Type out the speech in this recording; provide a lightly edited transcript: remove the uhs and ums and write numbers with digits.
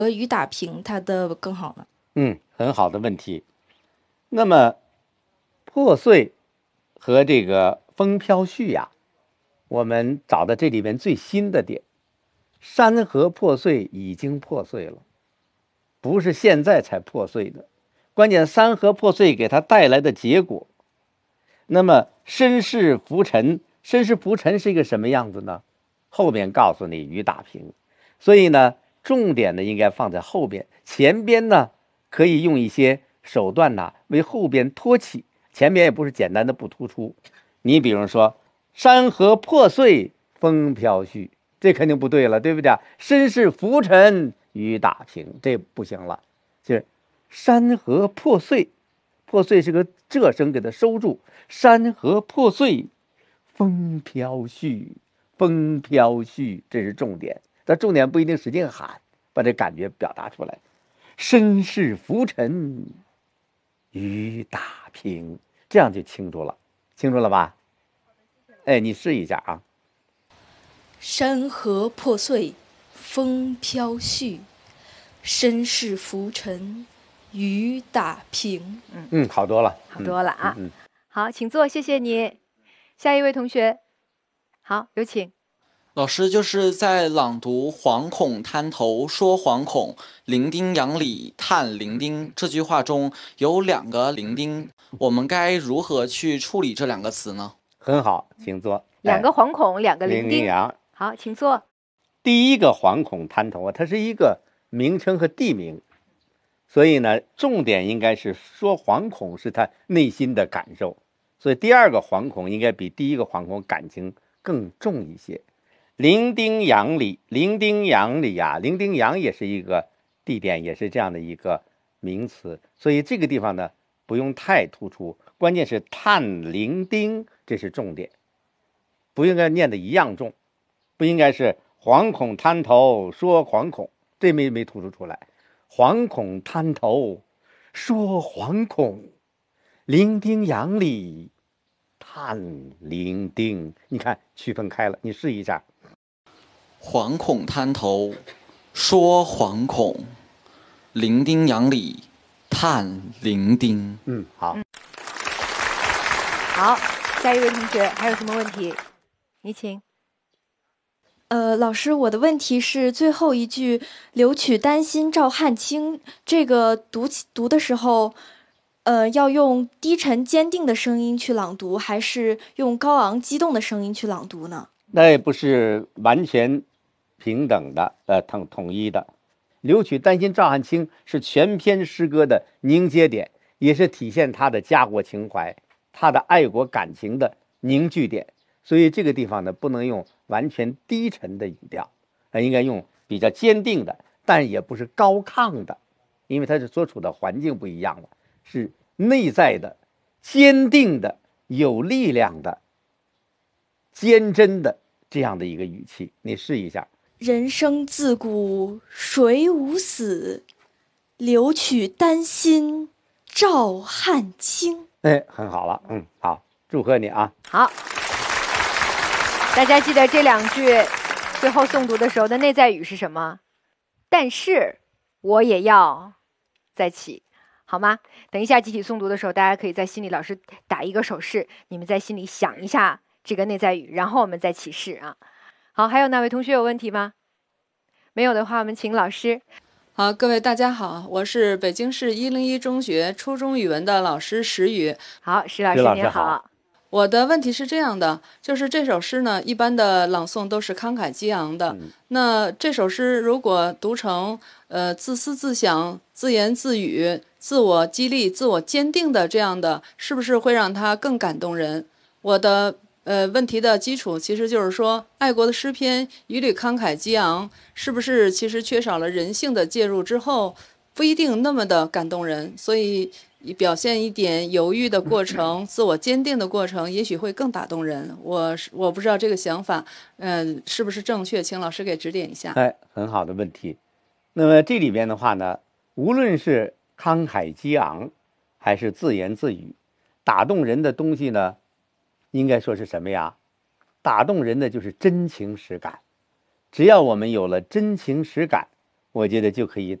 雨打平它的更好呢？ 很好的问题。那么破碎和这个风飘絮呀，我们找到这里面最新的点，山河破碎已经破碎了，不是现在才破碎的。关键山河破碎给它带来的结果，那么身世浮沉，身世浮沉是一个什么样子呢？后面告诉你雨打平，所以呢，重点呢应该放在后边，前边呢可以用一些手段呢为后边托起，前边也不是简单的不突出。你比如说山河破碎风飘絮，这肯定不对了，对不对？身世浮沉雨打平，这不行了。就是山河破碎，破碎是个仄声，给它收住。山河破碎风飘絮，风飘絮，这是重点。但重点不一定使劲喊，把这感觉表达出来。身世浮沉雨打平，这样就清楚了，清楚了吧？哎，你试一下啊。 山河破碎风飘絮，身世浮沉雨打平。 好多了， 好多了啊。好，请坐，谢谢你。下一位同学，好，有请。 老师，就是在朗读“惶恐滩头说惶恐，零丁洋里叹零丁”这句话中有两个零丁，我们该如何去处理这两个词呢？ 很好，请坐。 两个惶恐，两个零丁。好，请坐。 第一个惶恐滩头啊，它是一个名称和地名，所以呢，重点应该是说惶恐是他内心的感受，所以第二个惶恐应该比第一个惶恐感情更重一些。零丁洋里，零丁洋里呀，零丁洋也是一个地点，也是这样的一个名词，所以这个地方呢不用太突出，关键是叹零丁，这是重点，不应该念的一样重，不应该是惶恐滩头说惶恐，这没突出出来。惶恐滩头说惶恐，零丁洋里叹零丁，你看区分开了，你试一下。 惶恐滩头说惶恐，零丁洋里叹零丁。 好。 好，下一位同学还有什么问题？你请。 老师，我的问题是最后一句“留取丹心照汗青”，这个读的时候，要用低沉坚定的声音去朗读，还是用高昂激动的声音去朗读呢？ 那也不是完全平等的，统一的。留取丹心照汗青是全篇诗歌的凝结点，也是体现他的家国情怀、他的爱国感情的凝聚点。所以这个地方呢，不能用完全低沉的语调，应该用比较坚定的，但也不是高亢的，因为它是所处的环境不一样了，是内在的、坚定的、有力量的、坚贞的这样的一个语气。你试一下。 人生自古谁无死，留取丹心照汗青。 很好了，好，祝贺你啊。 好，大家记得这两句最后诵读的时候的内在语是什么？但是我也要再起，好吗？等一下集体诵读的时候，大家可以在心里老师打一个手势，你们在心里想一下这个内在语，然后我们再起誓啊。好，还有哪位同学有问题吗？没有的话，我们请老师。 好，各位大家好，我是北京市101中学初中语文的老师石宇。 好，石老师您好。 我的问题是这样的，就是这首诗呢，一般的朗诵都是慷慨激昂的。那这首诗如果读成自思自想、自言自语、自我激励、自我坚定的这样的，是不是会让它更感动人？我的问题的基础其实就是说，爱国的诗篇一律慷慨激昂，是不是其实缺少了人性的介入之后，不一定那么的感动人？所以表现一点犹豫的过程、自我坚定的过程，也许会更打动人。我不知道这个想法，是不是正确？请老师给指点一下。 很好的问题。那么这里边的话呢，无论是慷慨激昂，还是自言自语，打动人的东西呢，应该说是什么呀？打动人的就是真情实感。只要我们有了真情实感， 我觉得就可以